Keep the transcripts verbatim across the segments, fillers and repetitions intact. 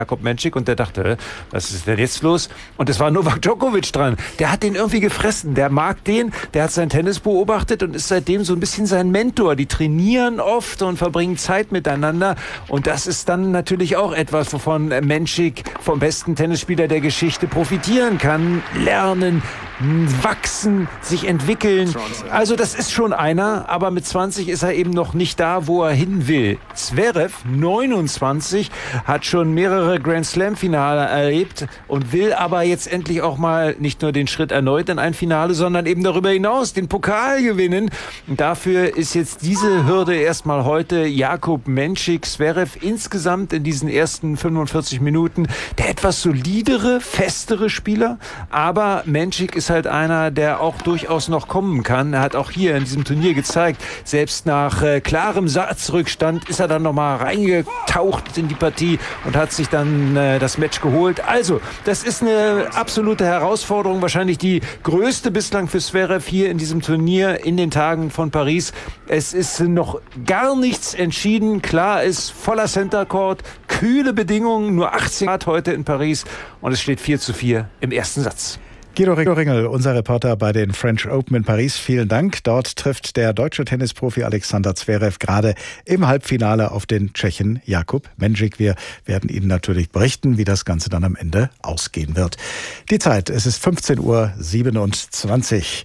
Jakub Menšík und der dachte, was ist denn jetzt los? Und es war Novak Djokovic dran. Der hat den irgendwie gefressen. Der mag den, der hat sein Tennis beobachtet und ist seitdem so ein bisschen sein Mentor. Die trainieren oft und verbringen Zeit miteinander. Und das ist dann natürlich auch etwas, wovon Menšík vom besten Tennisspieler der Geschichte profitieren kann. Lernen, wachsen, sich entwickeln. Also das ist schon einer, aber mit zwanzig ist er eben noch nicht da, wo er hin will. Zverev, neunundzwanzig, hat schon mehrere Grand Slam-Finale erlebt und will aber jetzt endlich auch mal nicht nur den Schritt erneut in ein Finale, sondern eben darüber hinaus den Pokal gewinnen. Und dafür ist jetzt diese Hürde erstmal heute Jakub Menšík. Zverev insgesamt in diesen ersten fünfundvierzig Minuten der etwas solidere, festere Spieler, aber Menšík ist halt einer, der auch durchaus noch kommen kann. Er hat auch hier in diesem Turnier gezeigt, selbst nach äh, klarem Satzrückstand ist er dann nochmal reingetaucht in die Partie und hat sich dann äh, das Match geholt. Also, das ist eine absolute Herausforderung, wahrscheinlich die größte bislang für Zverev hier in diesem Turnier in den Tagen von Paris. Es ist noch gar nichts entschieden. Klar ist voller Center Court, kühle Bedingungen, nur achtzehn Grad heute in Paris und es steht vier zu vier im ersten Satz. Guido Ringel, unser Reporter bei den French Open in Paris. Vielen Dank. Dort trifft der deutsche Tennisprofi Alexander Zverev gerade im Halbfinale auf den Tschechen Jakub Menšík. Wir werden Ihnen natürlich berichten, wie das Ganze dann am Ende ausgehen wird. Die Zeit, es ist fünfzehn Uhr siebenundzwanzig.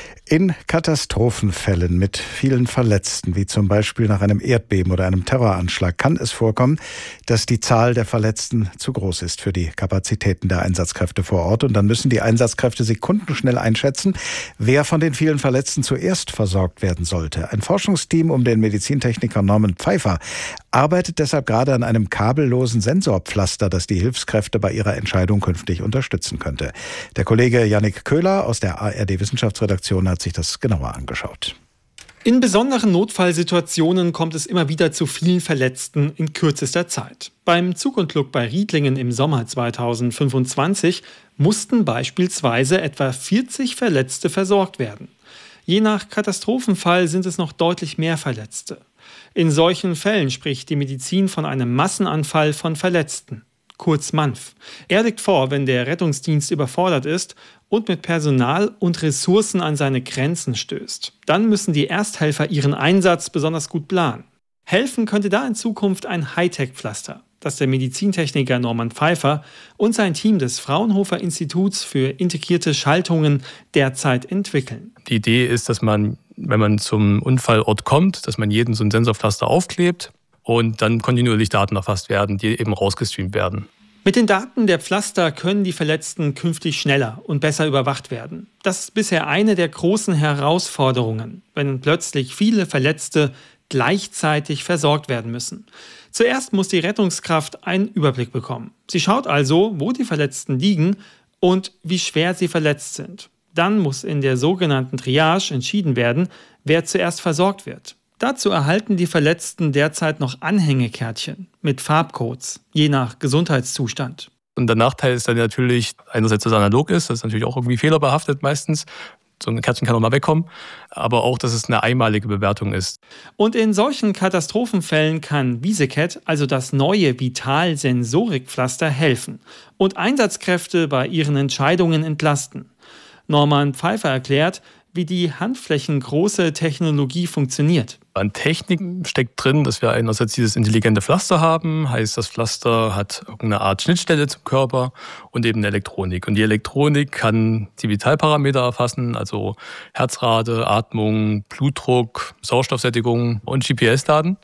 In Katastrophenfällen mit vielen Verletzten, wie zum Beispiel nach einem Erdbeben oder einem Terroranschlag, kann es vorkommen, dass die Zahl der Verletzten zu groß ist für die Kapazitäten der Einsatzkräfte vor Ort. Und dann müssen die Einsatzkräfte sekundenschnell einschätzen, wer von den vielen Verletzten zuerst versorgt werden sollte. Ein Forschungsteam um den Medizintechniker Norman Pfeiffer arbeitet deshalb gerade an einem kabellosen Sensorpflaster, das die Hilfskräfte bei ihrer Entscheidung künftig unterstützen könnte. Der Kollege Yannick Köhler aus der A R D-Wissenschaftsredaktion hat sich das genauer angeschaut. In besonderen Notfallsituationen kommt es immer wieder zu vielen Verletzten in kürzester Zeit. Beim Zugunglück bei Riedlingen im Sommer zweitausendfünfundzwanzig mussten beispielsweise etwa vierzig Verletzte versorgt werden. Je nach Katastrophenfall sind es noch deutlich mehr Verletzte. In solchen Fällen spricht die Medizin von einem Massenanfall von Verletzten, kurz M A N F. Er liegt vor, wenn der Rettungsdienst überfordert ist und mit Personal und Ressourcen an seine Grenzen stößt. Dann müssen die Ersthelfer ihren Einsatz besonders gut planen. Helfen könnte da in Zukunft ein Hightech-Pflaster, das der Medizintechniker Norman Pfeiffer und sein Team des Fraunhofer Instituts für integrierte Schaltungen derzeit entwickeln. Die Idee ist, dass man, wenn man zum Unfallort kommt, dass man jeden so ein Sensorpflaster aufklebt und dann kontinuierlich Daten erfasst werden, die eben rausgestreamt werden. Mit den Daten der Pflaster können die Verletzten künftig schneller und besser überwacht werden. Das ist bisher eine der großen Herausforderungen, wenn plötzlich viele Verletzte gleichzeitig versorgt werden müssen. Zuerst muss die Rettungskraft einen Überblick bekommen. Sie schaut also, wo die Verletzten liegen und wie schwer sie verletzt sind. Dann muss in der sogenannten Triage entschieden werden, wer zuerst versorgt wird. Dazu erhalten die Verletzten derzeit noch Anhängekärtchen mit Farbcodes, je nach Gesundheitszustand. Und der Nachteil ist dann natürlich einerseits, dass es analog ist, das ist natürlich auch irgendwie fehlerbehaftet meistens. So ein Kärtchen kann auch mal wegkommen, aber auch, dass es eine einmalige Bewertung ist. Und in solchen Katastrophenfällen kann VisiCAT, also das neue Vital-Sensorik-Pflaster, helfen und Einsatzkräfte bei ihren Entscheidungen entlasten. Norman Pfeiffer erklärt, wie die handflächengroße Technologie funktioniert. An Technik steckt drin, dass wir einerseits dieses intelligente Pflaster haben, heißt, das Pflaster hat irgendeine Art Schnittstelle zum Körper und eben eine Elektronik. Und die Elektronik kann die Vitalparameter erfassen, also Herzrate, Atmung, Blutdruck, Sauerstoffsättigung und G P S-Daten.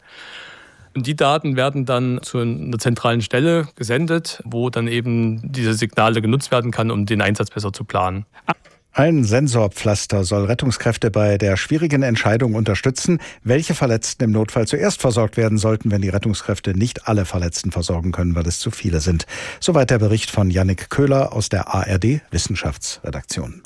Und die Daten werden dann zu einer zentralen Stelle gesendet, wo dann eben diese Signale genutzt werden kann, um den Einsatz besser zu planen. Ein Sensorpflaster soll Rettungskräfte bei der schwierigen Entscheidung unterstützen, welche Verletzten im Notfall zuerst versorgt werden sollten, wenn die Rettungskräfte nicht alle Verletzten versorgen können, weil es zu viele sind. Soweit der Bericht von Yannick Köhler aus der A R D-Wissenschaftsredaktion.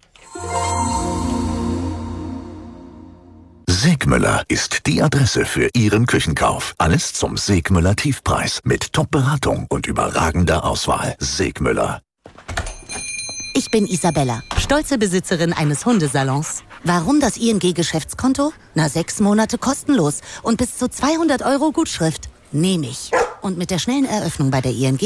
Segmüller ist die Adresse für Ihren Küchenkauf. Alles zum Segmüller Tiefpreis mit Top-Beratung und überragender Auswahl. Segmüller. Ich bin Isabella, stolze Besitzerin eines Hundesalons. Warum das I N G-Geschäftskonto? Na, sechs Monate kostenlos und bis zu zweihundert Euro Gutschrift. Nehme ich. Und mit der schnellen Eröffnung bei der I N G